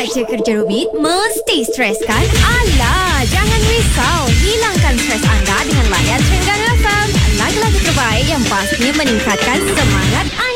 Kerja-kerja rumit mesti stres kan? Alah, jangan risau. Hilangkan stres anda dengan layan Trengganu FM. Lagu-lagu terbaik yang pastinya meningkatkan semangat anda.